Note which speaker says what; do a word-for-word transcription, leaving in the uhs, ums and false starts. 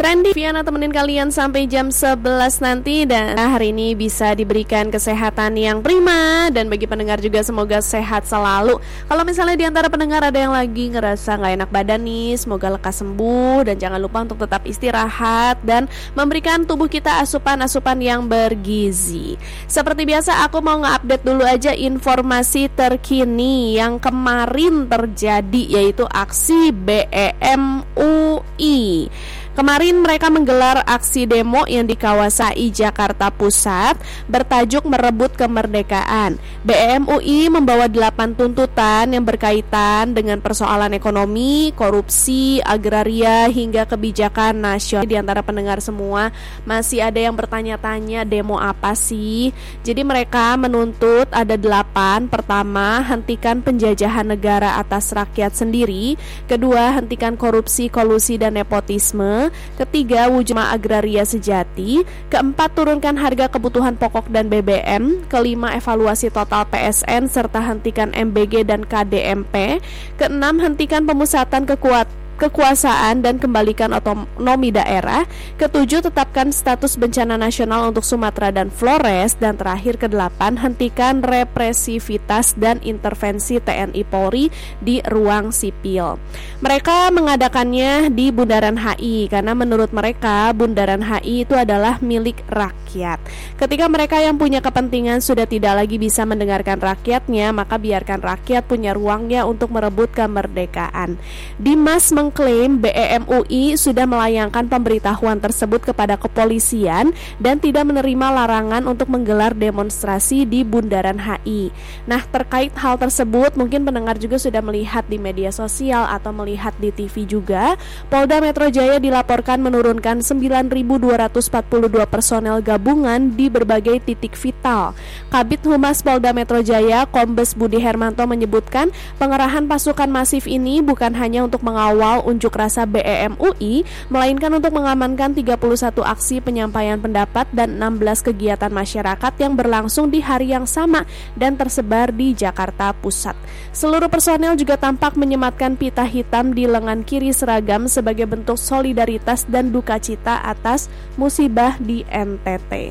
Speaker 1: Trending Viana temenin kalian sampai jam sebelas nanti. Dan hari ini bisa diberikan kesehatan yang prima. Dan bagi pendengar juga semoga sehat selalu. Kalau misalnya diantara pendengar ada yang lagi ngerasa gak enak badan nih, semoga lekas sembuh. Dan jangan lupa untuk tetap istirahat dan memberikan tubuh kita asupan-asupan yang bergizi. Seperti biasa aku mau nge-update dulu aja informasi terkini yang kemarin terjadi, yaitu aksi B E M U I. Kemarin mereka menggelar aksi demo yang di kawasan Jakarta Pusat bertajuk Merebut Kemerdekaan. B E M U I membawa delapan tuntutan yang berkaitan dengan persoalan ekonomi, korupsi, agraria, hingga kebijakan nasional. Di antara pendengar semua masih ada yang bertanya-tanya demo apa sih? Jadi mereka menuntut ada delapan. Pertama, hentikan penjajahan negara atas rakyat sendiri. Kedua, hentikan korupsi, kolusi, dan nepotisme. Ketiga, wujudnya agraria sejati. Keempat, turunkan harga kebutuhan pokok dan B B M. Kelima, evaluasi total P S N serta hentikan M B G dan K D M P. Keenam, hentikan pemusatan kekuatan kekuasaan dan kembalikan otonomi daerah. Ketujuh, tetapkan status bencana nasional untuk Sumatera dan Flores. Dan terakhir kedelapan, hentikan represivitas dan intervensi T N I Polri di ruang sipil. Mereka mengadakannya di Bundaran H I karena menurut mereka Bundaran H I itu adalah milik rakyat. Ketika mereka yang punya kepentingan sudah tidak lagi bisa mendengarkan rakyatnya, maka biarkan rakyat punya ruangnya untuk merebut kemerdekaan. Dimas mengklaim B E M U I sudah melayangkan pemberitahuan tersebut kepada kepolisian dan tidak menerima larangan untuk menggelar demonstrasi di Bundaran H I. Nah, terkait hal tersebut mungkin pendengar juga sudah melihat di media sosial atau melihat di T V juga. Polda Metro Jaya dilaporkan menurunkan sembilan ribu dua ratus empat puluh dua personel gabungan di berbagai titik vital. Kabid Humas Polda Metro Jaya, Kombes Budi Hermanto menyebutkan pengerahan pasukan masif ini bukan hanya untuk mengawal unjuk rasa B E M U I, melainkan untuk mengamankan tiga puluh satu aksi penyampaian pendapat dan enam belas kegiatan masyarakat yang berlangsung di hari yang sama dan tersebar di Jakarta Pusat. Seluruh personel juga tampak menyematkan pita hitam di lengan kiri seragam sebagai bentuk solidaritas dan duka cita atas musibah di N T T.